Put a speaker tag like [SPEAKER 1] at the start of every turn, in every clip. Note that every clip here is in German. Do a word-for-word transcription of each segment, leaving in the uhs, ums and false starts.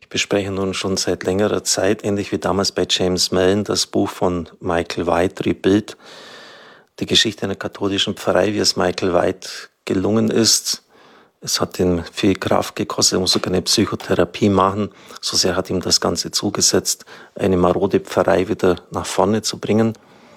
[SPEAKER 1] bespreche nun schon seit längerer Zeit, ähnlich wie damals bei James Mellon, das Buch von Michael White, Rebuild, die Geschichte einer katholischen Pfarrei, wie es Michael White gelungen ist. Es hat ihn viel Kraft gekostet, er muss sogar eine Psychotherapie machen. So sehr hat ihm das Ganze zugesetzt, eine marode Pfarrei wieder nach vorne zu bringen.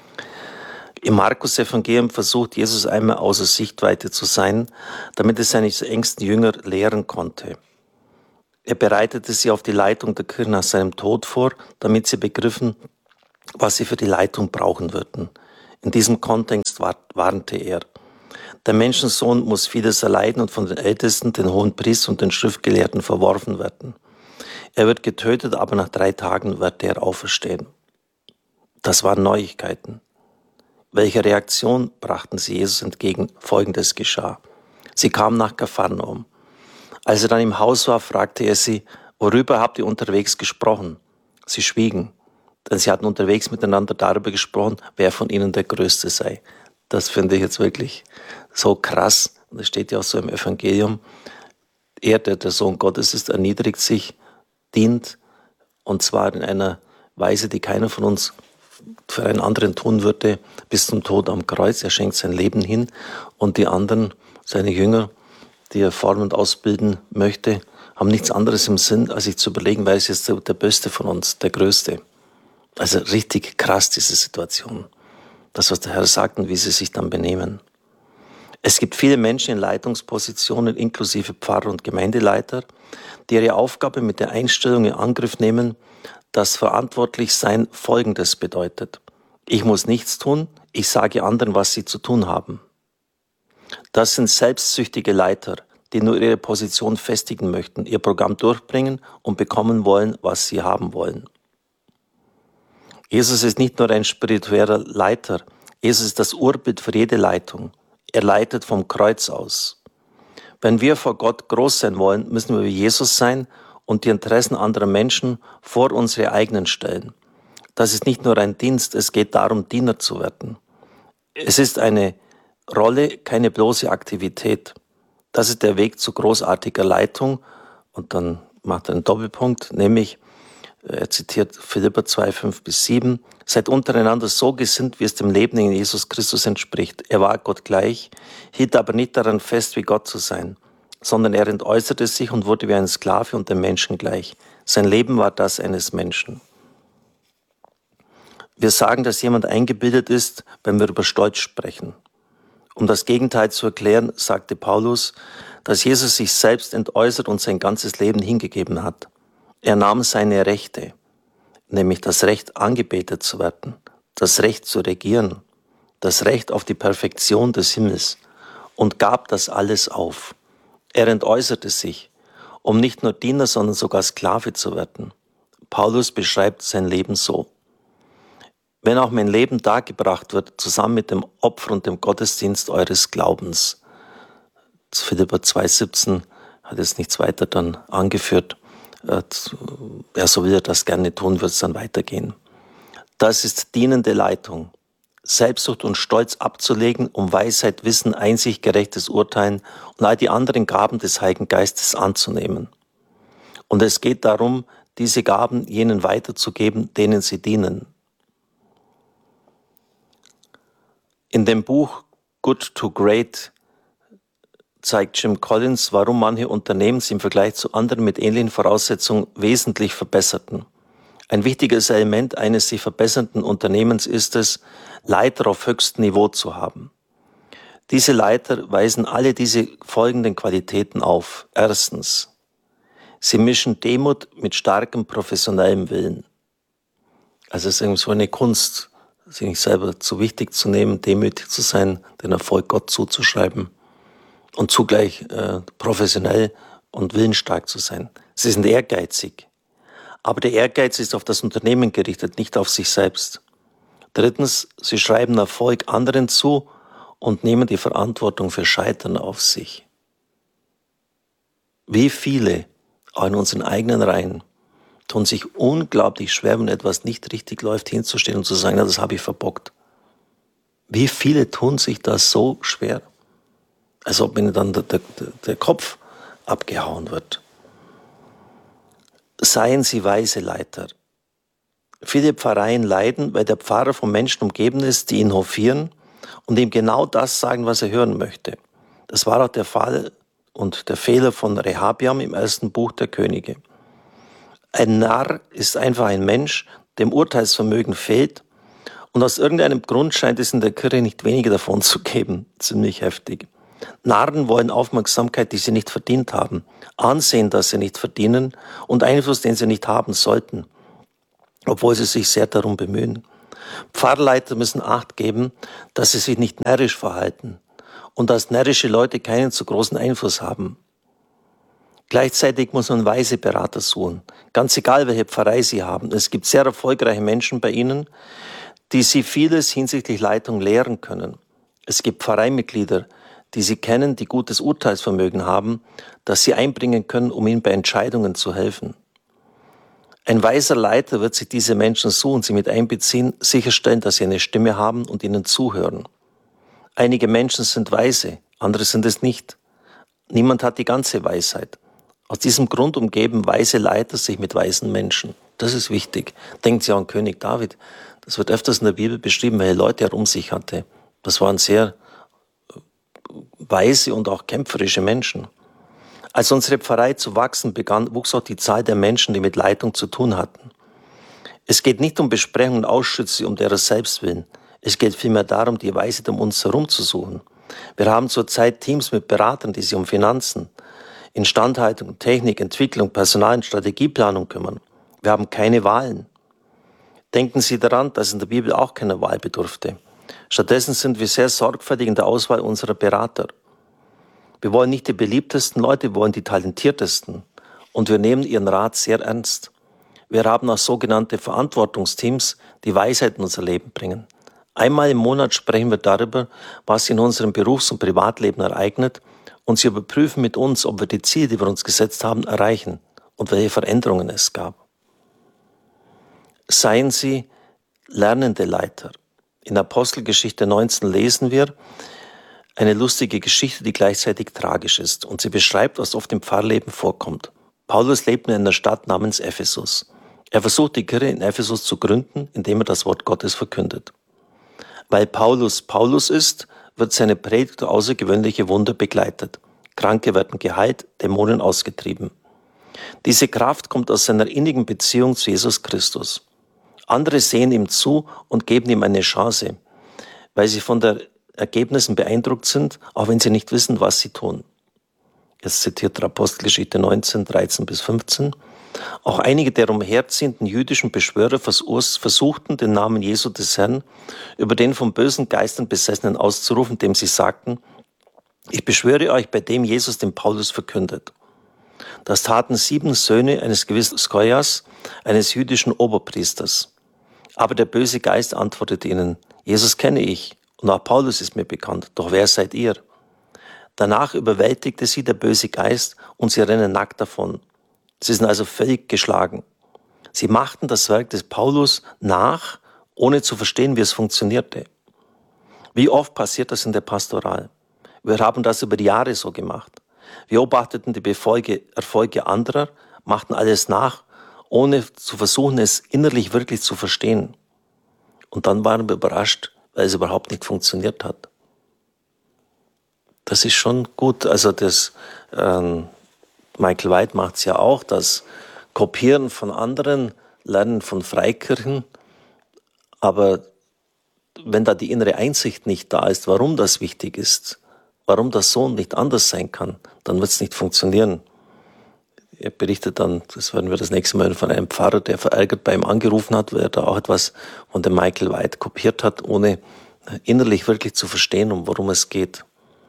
[SPEAKER 1] Im Markus-Evangelium versucht Jesus einmal außer Sichtweite zu sein, damit er seine engsten Jünger lehren konnte. Er bereitete sie auf die Leitung der Kirche nach seinem Tod vor, damit sie begriffen, was sie für die Leitung brauchen würden. In diesem Kontext warnte er: Der Menschensohn muss vieles erleiden und von den Ältesten, den Hohenpriestern und den Schriftgelehrten verworfen werden. Er wird getötet, aber nach drei Tagen wird er auferstehen. Das waren Neuigkeiten. Welche Reaktion brachten sie Jesus entgegen? Folgendes geschah. Sie kamen nach Kapharnaum. Als er dann im Haus war, fragte er sie: Worüber habt ihr unterwegs gesprochen? Sie schwiegen, denn sie hatten unterwegs miteinander darüber gesprochen, wer von ihnen der Größte sei. Das finde ich jetzt wirklich so krass. Und das steht ja auch so im Evangelium. Er, der der Sohn Gottes ist, erniedrigt sich, dient, und zwar in einer Weise, die keiner von uns für einen anderen tun würde, bis zum Tod am Kreuz. Er schenkt sein Leben hin, und die anderen, seine Jünger, die er formen und ausbilden möchte, haben nichts anderes im Sinn, als sich zu überlegen, wer ist jetzt der, der Beste von uns, der Größte. Also richtig krass, diese Situation. Das, was der Herr sagt und wie sie sich dann benehmen. Es gibt viele Menschen in Leitungspositionen, inklusive Pfarrer und Gemeindeleiter, die ihre Aufgabe mit der Einstellung in Angriff nehmen, dass Verantwortlichsein Folgendes bedeutet: Ich muss nichts tun, ich sage anderen, was sie zu tun haben. Das sind selbstsüchtige Leiter, die nur ihre Position festigen möchten, ihr Programm durchbringen und bekommen wollen, was sie haben wollen. Jesus ist nicht nur ein spiritueller Leiter, Jesus ist das Urbild für jede Leitung. Er leitet vom Kreuz aus. Wenn wir vor Gott groß sein wollen, müssen wir wie Jesus sein und die Interessen anderer Menschen vor unsere eigenen stellen. Das ist nicht nur ein Dienst, es geht darum, Diener zu werden. Es ist eine Rolle, keine bloße Aktivität. Das ist der Weg zu großartiger Leitung. Und dann macht er einen Doppelpunkt, nämlich, er zitiert Philipper zwei, fünf bis sieben, seid untereinander so gesinnt, wie es dem Leben in Jesus Christus entspricht. Er war Gott gleich, hielt aber nicht daran fest, wie Gott zu sein, sondern er entäußerte sich und wurde wie ein Sklave und dem Menschen gleich. Sein Leben war das eines Menschen. Wir sagen, dass jemand eingebildet ist, wenn wir über Stolz sprechen. Um das Gegenteil zu erklären, sagte Paulus, dass Jesus sich selbst entäußert und sein ganzes Leben hingegeben hat. Er nahm seine Rechte, nämlich das Recht, angebetet zu werden, das Recht zu regieren, das Recht auf die Perfektion des Himmels, und gab das alles auf. Er entäußerte sich, um nicht nur Diener, sondern sogar Sklave zu werden. Paulus beschreibt sein Leben so: Wenn auch mein Leben dargebracht wird, zusammen mit dem Opfer und dem Gottesdienst eures Glaubens. Philipper zwei, siebzehn hat es nichts weiter dann angeführt. Ja, so will er das gerne tun, wird es dann weitergehen. Das ist dienende Leitung. Selbstsucht und Stolz abzulegen, um Weisheit, Wissen, Einsicht, gerechtes Urteilen und all die anderen Gaben des Heiligen Geistes anzunehmen. Und es geht darum, diese Gaben jenen weiterzugeben, denen sie dienen. In dem Buch Good to Great zeigt Jim Collins, warum manche Unternehmen sich im Vergleich zu anderen mit ähnlichen Voraussetzungen wesentlich verbesserten. Ein wichtiges Element eines sich verbessernden Unternehmens ist es, Leiter auf höchstem Niveau zu haben. Diese Leiter weisen alle diese folgenden Qualitäten auf. Erstens, sie mischen Demut mit starkem professionellem Willen. Also es ist irgendwie so eine Kunst, sich nicht selber zu wichtig zu nehmen, demütig zu sein, den Erfolg Gott zuzuschreiben und zugleich äh, professionell und willensstark zu sein. Sie sind ehrgeizig, aber der Ehrgeiz ist auf das Unternehmen gerichtet, nicht auf sich selbst. Drittens, sie schreiben Erfolg anderen zu und nehmen die Verantwortung für Scheitern auf sich. Wie viele, auch in unseren eigenen Reihen, tun sich unglaublich schwer, wenn etwas nicht richtig läuft, hinzustehen und zu sagen, na, das habe ich verbockt. Wie viele tun sich das so schwer, als ob ihnen dann der, der, der Kopf abgehauen wird. Seien Sie weise Leiter. Viele Pfarreien leiden, weil der Pfarrer von Menschen umgeben ist, die ihn hofieren und ihm genau das sagen, was er hören möchte. Das war auch der Fall und der Fehler von Rehabiam im ersten Buch der Könige. Ein Narr ist einfach ein Mensch, dem Urteilsvermögen fehlt, und aus irgendeinem Grund scheint es in der Kirche nicht weniger davon zu geben. Ziemlich heftig. Narren wollen Aufmerksamkeit, die sie nicht verdient haben, Ansehen, das sie nicht verdienen und Einfluss, den sie nicht haben sollten, obwohl sie sich sehr darum bemühen. Pfarrleiter müssen Acht geben, dass sie sich nicht närrisch verhalten und dass närrische Leute keinen zu großen Einfluss haben. Gleichzeitig muss man weise Berater suchen, ganz egal, welche Pfarrei sie haben. Es gibt sehr erfolgreiche Menschen bei ihnen, die sie vieles hinsichtlich Leitung lehren können. Es gibt Pfarreimitglieder, die sie kennen, die gutes Urteilsvermögen haben, das sie einbringen können, um ihnen bei Entscheidungen zu helfen. Ein weiser Leiter wird sich diese Menschen suchen, sie mit einbeziehen, sicherstellen, dass sie eine Stimme haben und ihnen zuhören. Einige Menschen sind weise, andere sind es nicht. Niemand hat die ganze Weisheit. Aus diesem Grund umgeben weise Leiter sich mit weisen Menschen. Das ist wichtig. Denkt Sie an König David. Das wird öfters in der Bibel beschrieben, welche Leute er um sich hatte. Das waren sehr weise und auch kämpferische Menschen. Als unsere Pfarrei zu wachsen begann, wuchs auch die Zahl der Menschen, die mit Leitung zu tun hatten. Es geht nicht um Besprechungen und Ausschüsse um derer selbst willen. Es geht vielmehr darum, die Weisheit um uns herum zu suchen. Wir haben zurzeit Teams mit Beratern, die sich um Finanzen, Instandhaltung, Technik, Entwicklung, Personal- und Strategieplanung kümmern. Wir haben keine Wahlen. Denken Sie daran, dass in der Bibel auch keiner Wahl bedurfte. Stattdessen sind wir sehr sorgfältig in der Auswahl unserer Berater. Wir wollen nicht die beliebtesten Leute, wir wollen die talentiertesten. Und wir nehmen ihren Rat sehr ernst. Wir haben auch sogenannte Verantwortungsteams, die Weisheit in unser Leben bringen. Einmal im Monat sprechen wir darüber, was sich in unserem Berufs- und Privatleben ereignet, und sie überprüfen mit uns, ob wir die Ziele, die wir uns gesetzt haben, erreichen und welche Veränderungen es gab. Seien Sie lernende Leiter. In Apostelgeschichte neunzehn lesen wir eine lustige Geschichte, die gleichzeitig tragisch ist, und sie beschreibt, was oft im Pfarrleben vorkommt. Paulus lebt in einer Stadt namens Ephesus. Er versucht, die Kirche in Ephesus zu gründen, indem er das Wort Gottes verkündet. Weil Paulus Paulus ist, wird seine Predigt durch außergewöhnliche Wunder begleitet. Kranke werden geheilt, Dämonen ausgetrieben. Diese Kraft kommt aus seiner innigen Beziehung zu Jesus Christus. Andere sehen ihm zu und geben ihm eine Chance, weil sie von den Ergebnissen beeindruckt sind, auch wenn sie nicht wissen, was sie tun. Jetzt zitiert er Apostelgeschichte neunzehn, dreizehn bis fünfzehn. Auch einige der umherziehenden jüdischen Beschwörer versuchten, den Namen Jesu des Herrn über den von bösen Geistern Besessenen auszurufen, dem sie sagten: Ich beschwöre euch bei dem Jesus, den Paulus verkündet. Das taten sieben Söhne eines gewissen Skoias, eines jüdischen Oberpriesters. Aber der böse Geist antwortete ihnen: Jesus kenne ich und auch Paulus ist mir bekannt, doch wer seid ihr? Danach überwältigte sie der böse Geist und sie rennen nackt davon. Sie sind also völlig geschlagen. Sie machten das Werk des Paulus nach, ohne zu verstehen, wie es funktionierte. Wie oft passiert das in der Pastoral? Wir haben das über die Jahre so gemacht. Wir beobachteten die Befolge, Erfolge anderer, machten alles nach, ohne zu versuchen, es innerlich wirklich zu verstehen. Und dann waren wir überrascht, weil es überhaupt nicht funktioniert hat. Das ist schon gut. Also das ähm, Michael White macht es ja auch, das Kopieren von anderen, Lernen von Freikirchen. Aber wenn da die innere Einsicht nicht da ist, warum das wichtig ist, warum das so und nicht anders sein kann, dann wird es nicht funktionieren. Er berichtet dann, das werden wir das nächste Mal von einem Pfarrer, der verärgert bei ihm angerufen hat, weil er da auch etwas von dem Michael White kopiert hat, ohne innerlich wirklich zu verstehen, um worum es geht.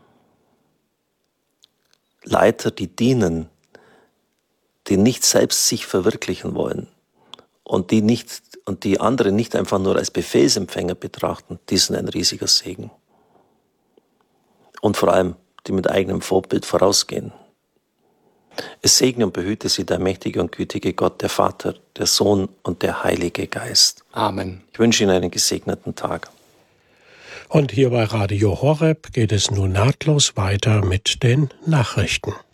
[SPEAKER 1] Leiter, die dienen, die nicht selbst sich verwirklichen wollen und die nicht und die andere nicht einfach nur als Befehlsempfänger betrachten, die sind ein riesiger Segen. Und vor allem, die mit eigenem Vorbild vorausgehen. Es segne und behüte sie der mächtige und gütige Gott, der Vater, der Sohn und der Heilige Geist.
[SPEAKER 2] Amen.
[SPEAKER 1] Ich wünsche Ihnen einen gesegneten Tag.
[SPEAKER 3] Und hier bei Radio Horeb geht es nun nahtlos weiter mit den Nachrichten.